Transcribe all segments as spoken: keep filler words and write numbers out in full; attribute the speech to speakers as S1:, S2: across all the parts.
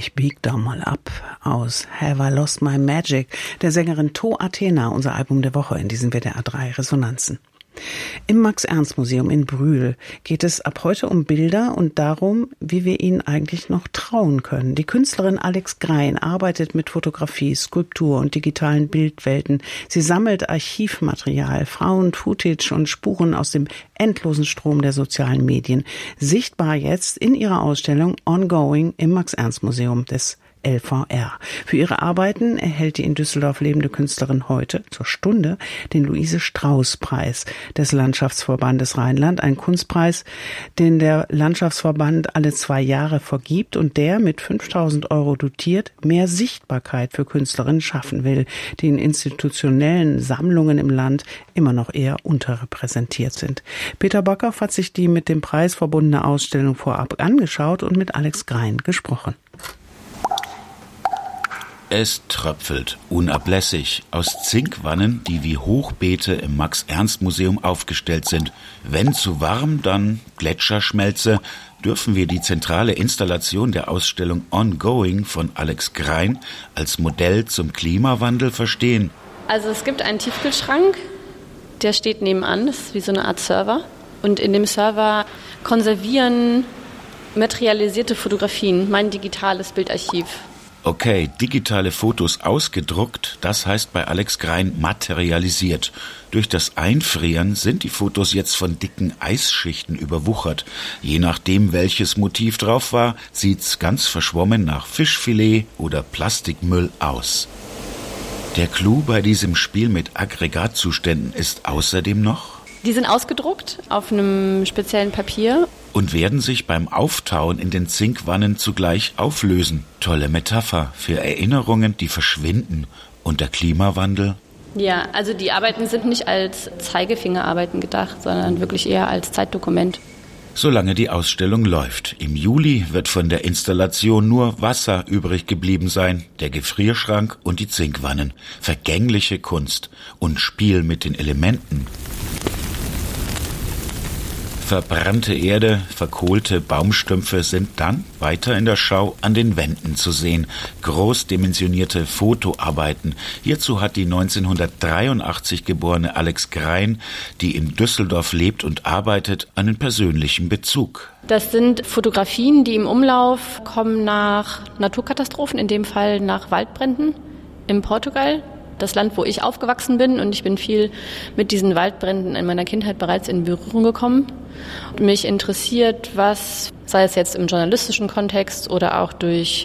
S1: Ich bieg doch mal ab aus Have I Lost My Magic der Sängerin To Athena, unser Album der Woche in diesen W D R drei Resonanzen. Im Max-Ernst-Museum in Brühl geht es ab heute um Bilder und darum, wie wir ihnen eigentlich noch trauen können. Die Künstlerin Alex Grein arbeitet mit Fotografie, Skulptur und digitalen Bildwelten. Sie sammelt Archivmaterial, Frauen, Footage und Spuren aus dem endlosen Strom der sozialen Medien. Sichtbar jetzt in ihrer Ausstellung Ongoing im Max-Ernst-Museum des L V R. Für ihre Arbeiten erhält die in Düsseldorf lebende Künstlerin heute zur Stunde den Luise-Strauß-Preis des Landschaftsverbandes Rheinland, ein Kunstpreis, den der Landschaftsverband alle zwei Jahre vergibt und der mit fünftausend Euro dotiert mehr Sichtbarkeit für Künstlerinnen schaffen will, die in institutionellen Sammlungen im Land immer noch eher unterrepräsentiert sind. Peter Bockhoff hat sich die mit dem Preis verbundene Ausstellung vorab angeschaut und mit Alex Grein gesprochen.
S2: Es tröpfelt unablässig aus Zinkwannen, die wie Hochbeete im Max-Ernst-Museum aufgestellt sind. Wenn zu warm, dann Gletscherschmelze, dürfen wir die zentrale Installation der Ausstellung Ongoing von Alex Grein als Modell zum Klimawandel verstehen.
S3: Also es gibt einen Tiefkühlschrank, der steht nebenan, das ist wie so eine Art Server. Und in dem Server konservieren materialisierte Fotografien, mein digitales Bildarchiv.
S2: Okay, digitale Fotos ausgedruckt, das heißt bei Alex Grein materialisiert. Durch das Einfrieren sind die Fotos jetzt von dicken Eisschichten überwuchert. Je nachdem, welches Motiv drauf war, sieht's ganz verschwommen nach Fischfilet oder Plastikmüll aus. Der Clou bei diesem Spiel mit Aggregatzuständen ist außerdem noch:
S3: Die sind ausgedruckt auf einem speziellen Papier
S2: und werden sich beim Auftauen in den Zinkwannen zugleich auflösen. Tolle Metapher für Erinnerungen, die verschwinden. Und der Klimawandel?
S3: Ja, also die Arbeiten sind nicht als Zeigefingerarbeiten gedacht, sondern wirklich eher als Zeitdokument.
S2: Solange die Ausstellung läuft. Im Juli wird von der Installation nur Wasser übrig geblieben sein, der Gefrierschrank und die Zinkwannen. Vergängliche Kunst und Spiel mit den Elementen. Verbrannte Erde, verkohlte Baumstümpfe sind dann weiter in der Schau an den Wänden zu sehen. Großdimensionierte Fotoarbeiten. Hierzu hat die neunzehnhundertdreiundachtzig geborene Alex Grein, die in Düsseldorf lebt und arbeitet, einen persönlichen Bezug.
S3: Das sind Fotografien, die im Umlauf kommen nach Naturkatastrophen, in dem Fall nach Waldbränden in Portugal. Das Land, wo ich aufgewachsen bin, und ich bin viel mit diesen Waldbränden in meiner Kindheit bereits in Berührung gekommen. Und mich interessiert, was, sei es jetzt im journalistischen Kontext oder auch durch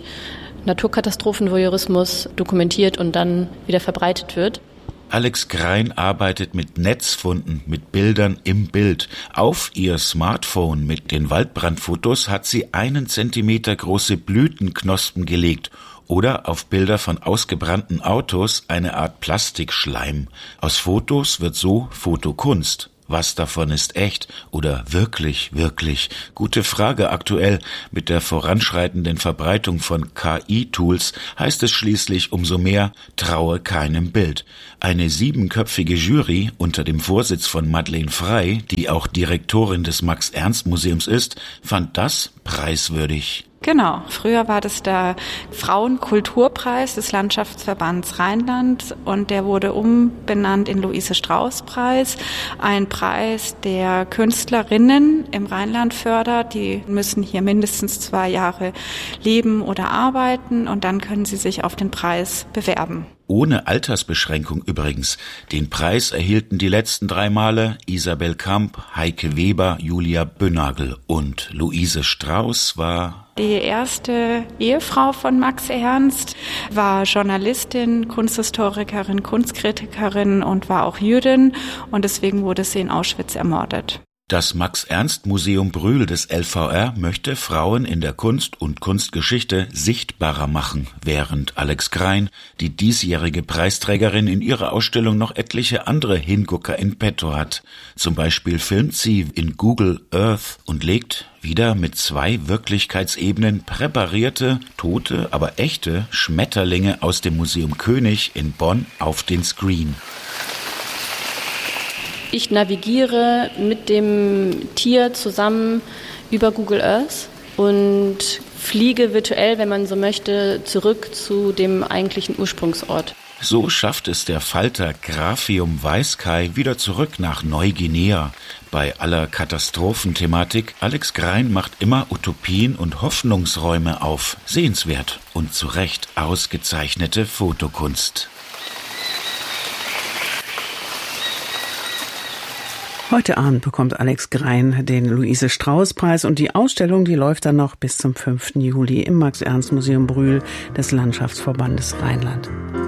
S3: Naturkatastrophenvoyeurismus, dokumentiert und dann wieder verbreitet wird.
S2: Alex Grein arbeitet mit Netzfunden, mit Bildern im Bild. Auf ihr Smartphone mit den Waldbrandfotos hat sie einen Zentimeter große Blütenknospen gelegt. Oder auf Bilder von ausgebrannten Autos eine Art Plastikschleim. Aus Fotos wird so Fotokunst. Was davon ist echt oder wirklich, wirklich? Gute Frage aktuell. Mit der voranschreitenden Verbreitung von K I-Tools heißt es schließlich umso mehr, traue keinem Bild. Eine siebenköpfige Jury unter dem Vorsitz von Madeleine Frey, die auch Direktorin des Max-Ernst-Museums ist, fand das preiswürdig.
S4: Genau. Früher war das der Frauenkulturpreis des Landschaftsverbands Rheinland und der wurde umbenannt in Luise-Strauß-Preis. Ein Preis, der Künstlerinnen im Rheinland fördert. Die müssen hier mindestens zwei Jahre leben oder arbeiten und dann können sie sich auf den Preis bewerben.
S2: Ohne Altersbeschränkung übrigens. Den Preis erhielten die letzten drei Male Isabel Kamp, Heike Weber, Julia Böhnagel und Luise Strauß war
S4: die erste Ehefrau von Max Ernst, war Journalistin, Kunsthistorikerin, Kunstkritikerin und war auch Jüdin und deswegen wurde sie in Auschwitz ermordet.
S2: Das Max-Ernst-Museum Brühl des L V R möchte Frauen in der Kunst und Kunstgeschichte sichtbarer machen, während Alex Grein, die diesjährige Preisträgerin, in ihrer Ausstellung noch etliche andere Hingucker in petto hat. Zum Beispiel filmt sie in Google Earth und legt wieder mit zwei Wirklichkeitsebenen präparierte, tote, aber echte Schmetterlinge aus dem Museum König in Bonn auf den Screen.
S3: Ich navigiere mit dem Tier zusammen über Google Earth und fliege virtuell, wenn man so möchte, zurück zu dem eigentlichen Ursprungsort.
S2: So schafft es der Falter Graphium Weißkai wieder zurück nach Neuguinea. Bei aller Katastrophenthematik, Alex Grein macht immer Utopien und Hoffnungsräume auf. Sehenswert und zu Recht ausgezeichnete Fotokunst.
S1: Heute Abend bekommt Alex Grein den Luise-Strauß-Preis und die Ausstellung, die läuft dann noch bis zum fünften Juli im Max-Ernst-Museum Brühl des Landschaftsverbandes Rheinland.